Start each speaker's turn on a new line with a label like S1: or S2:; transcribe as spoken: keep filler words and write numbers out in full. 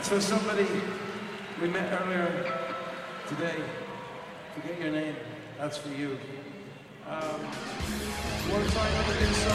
S1: That's for somebody we met earlier today. Forget your name. That's for you. Um, want to try another good song?